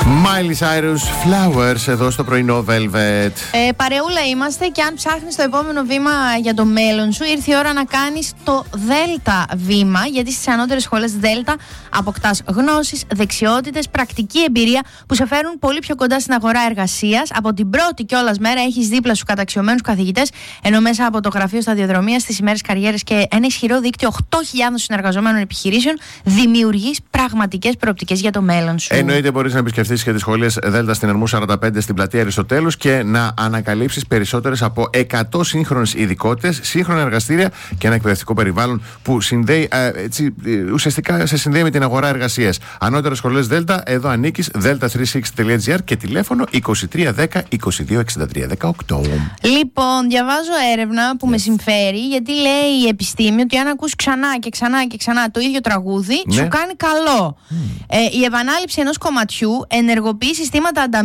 Miley Cyrus, Flowers, εδώ στο πρωινό Velvet. Παρεούλα είμαστε και αν ψάχνεις το επόμενο βήμα για το μέλλον σου, ήρθε η ώρα να κάνεις το Δέλτα βήμα, γιατί στις ανώτερες σχολές Δέλτα αποκτάς γνώσεις, δεξιότητες, πρακτική εμπειρία που σε φέρουν πολύ πιο κοντά στην αγορά εργασίας. Από την πρώτη κιόλας μέρα έχεις δίπλα σου καταξιωμένους καθηγητές, ενώ μέσα από το γραφείο σταδιοδρομίας, στις ημέρες καριέρες και ένα ισχυρό δίκτυο 8.000 συνεργαζομένων επιχειρήσεων, δημιουργείς πραγματικές προοπτικές για το μέλλον σου. Εννοείται, μπορείς να επισκεφτείς και τις σχολές Δέλτα στην Ερμού 45 στην πλατεία Αριστοτέλους και να ανακαλύψεις περισσότερες από 100 σύγχρονες ειδικότητες, σύγχρονα εργαστήρια και ένα εκπαιδευτικό περιβάλλον που συνδέει, ουσιαστικά σε συνδέει με την αγορά εργασίας. Ανώτερες σχολές Δέλτα, εδώ ανήκεις, delta360.gr και τηλέφωνο 2310 22 63 18. Λοιπόν, διαβάζω έρευνα που με συμφέρει, γιατί λέει η επιστήμη ότι αν ακούς ξανά και ξανά και ξανά το ίδιο τραγούδι, σου κάνει καλό. Η επανάληψη ενός κομματιού ενεργοποιεί συστήματα